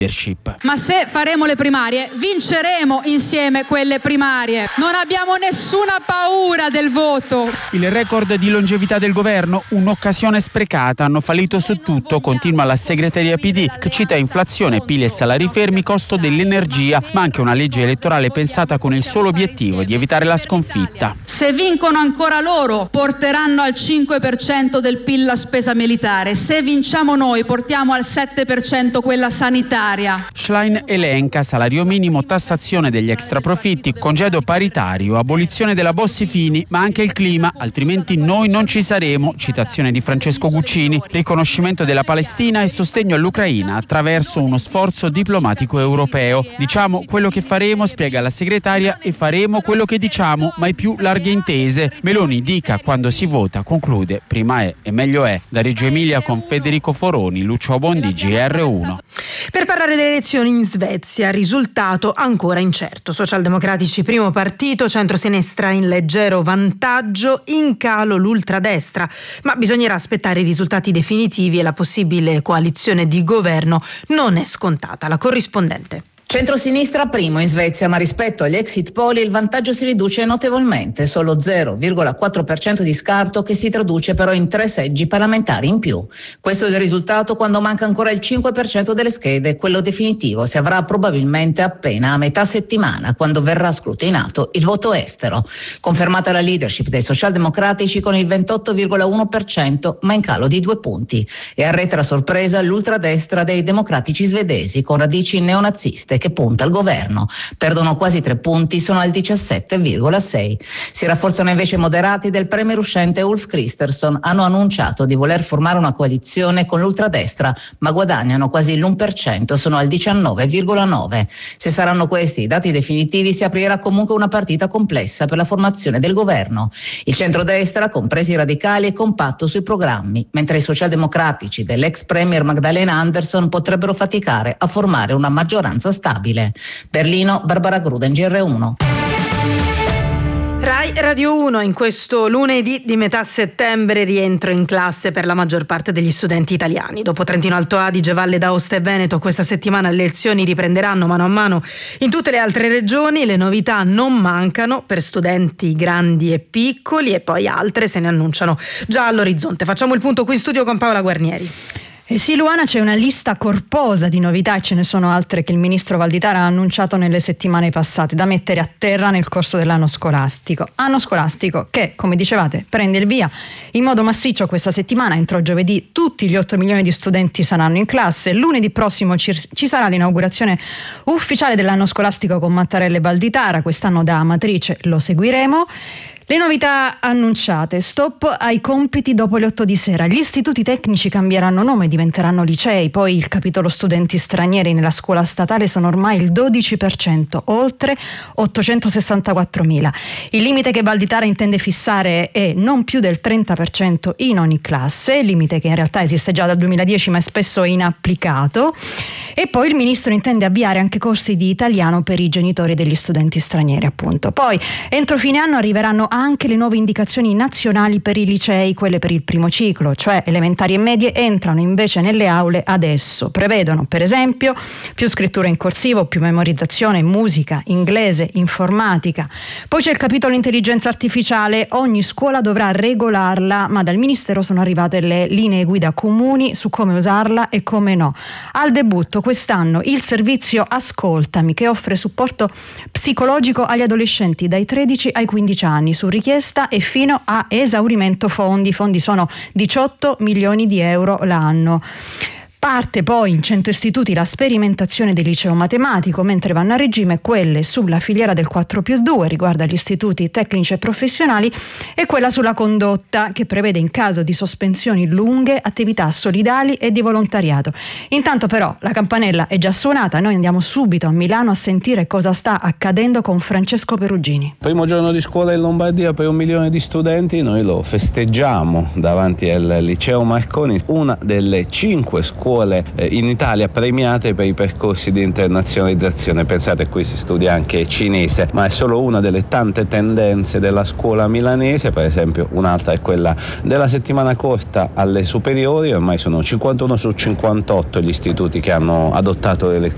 leadership. Ma se faremo le primarie, vinceremo insieme quelle primarie. Non abbiamo nessuna paura del voto. Il record di longevità del governo, un'occasione sprecata, hanno fallito su tutto, continua la segreteria PD, che cita inflazione, PIL e salari fermi, costo dell'energia, ma anche una legge elettorale pensata con il solo obiettivo di evitare la sconfitta. Se vincono ancora loro, porteranno al 5% del PIL la spesa militare. Se vinciamo noi, portiamo al 7% quella sanitaria. Schlein elenca salario minimo, tassazione degli extraprofitti, congedo paritario, abolizione della Bossi-Fini, ma anche il clima, altrimenti noi non ci saremo, citazione di Francesco Guccini, riconoscimento della Palestina e sostegno all'Ucraina attraverso uno sforzo diplomatico europeo. Diciamo quello che faremo, spiega la segretaria, e faremo quello che diciamo, mai più larghe intese. Meloni dica quando si vota, conclude, prima è e meglio è. Da Reggio Emilia con Federico Foroni, Lucio Bondi, GR1. Per parlare delle elezioni in Svezia, risultato ancora incerto. Socialdemocratici primo partito, centrosinistra in leggero vantaggio, in calo l'ultradestra, ma bisognerà aspettare i risultati definitivi e la possibile coalizione di governo non è scontata. La corrispondente. Centrosinistra primo in Svezia, ma rispetto agli exit poll il vantaggio si riduce notevolmente, solo 0,4% di scarto, che si traduce però in 3 seggi parlamentari in più. Questo è il risultato quando manca ancora il 5% delle schede, quello definitivo si avrà probabilmente appena a metà settimana, quando verrà scrutinato il voto estero. Confermata la leadership dei socialdemocratici con il 28,1%, ma in calo di 2 punti. E arretra a sorpresa l'ultradestra dei democratici svedesi, con radici neonaziste, che punta al governo. Perdono quasi 3 punti, sono al 17,6. Si rafforzano invece i moderati del premier uscente Ulf Kristersson. Hanno annunciato di voler formare una coalizione con l'ultradestra, ma guadagnano quasi l'1%, sono al 19,9. Se saranno questi i dati definitivi, si aprirà comunque una partita complessa per la formazione del governo. Il centrodestra, compresi i radicali, è compatto sui programmi, mentre i socialdemocratici dell'ex premier Magdalena Andersson potrebbero faticare a formare una maggioranza stabile. Berlino, Barbara Gruden, GR1. Rai Radio 1, in questo lunedì di metà settembre rientro in classe per la maggior parte degli studenti italiani. Dopo Trentino Alto Adige, Valle d'Aosta e Veneto, questa settimana le lezioni riprenderanno mano a mano in tutte le altre regioni. Le novità non mancano per studenti grandi e piccoli, e poi altre se ne annunciano già all'orizzonte. Facciamo il punto qui in studio con Paola Guarnieri. Sì, Luana, c'è una lista corposa di novità, e ce ne sono altre che il ministro Valditara ha annunciato nelle settimane passate, da mettere a terra nel corso dell'anno scolastico. Anno scolastico che, come dicevate, prende il via in modo massiccio questa settimana. Entro giovedì tutti gli 8 milioni di studenti saranno in classe. Lunedì prossimo ci sarà l'inaugurazione ufficiale dell'anno scolastico con Mattarella e Valditara. Quest'anno da Amatrice lo seguiremo. Le novità annunciate: stop ai compiti dopo le 8 di sera. Gli istituti tecnici cambieranno nome, diventeranno licei. Poi il capitolo studenti stranieri nella scuola statale sono ormai il 12%, oltre 864.000. Il limite che Valditara intende fissare è non più del 30% in ogni classe, limite che in realtà esiste già dal 2010 ma è spesso inapplicato. E poi il ministro intende avviare anche corsi di italiano per i genitori degli studenti stranieri, appunto. Poi entro fine anno arriveranno anche le nuove indicazioni nazionali per i licei, quelle per il primo ciclo, cioè elementari e medie, entrano invece nelle aule adesso. Prevedono per esempio più scrittura in corsivo, più memorizzazione, musica, inglese, informatica. Poi c'è il capitolo intelligenza artificiale, ogni scuola dovrà regolarla, ma dal ministero sono arrivate le linee guida comuni su come usarla e come no. Al debutto quest'anno il servizio Ascoltami, che offre supporto psicologico agli adolescenti dai 13 ai 15 anni su richiesta e fino a esaurimento fondi. I fondi sono 18 milioni di euro l'anno. Parte poi in 100 istituti la sperimentazione del liceo matematico, mentre vanno a regime quelle sulla filiera del 4+2, riguarda gli istituti tecnici e professionali, e quella sulla condotta, che prevede in caso di sospensioni lunghe attività solidali e di volontariato. Intanto però la campanella è già suonata, noi andiamo subito a Milano a sentire cosa sta accadendo con Francesco Perugini. Primo giorno di scuola in Lombardia per 1 milione di studenti, noi lo festeggiamo davanti al liceo Marconi, una delle 5 scuole in Italia premiate per i percorsi di internazionalizzazione. Pensate, qui si studia anche cinese, ma è solo una delle tante tendenze della scuola milanese. Per esempio un'altra è quella della settimana corta alle superiori, ormai sono 51 su 58 gli istituti che hanno adottato le lezioni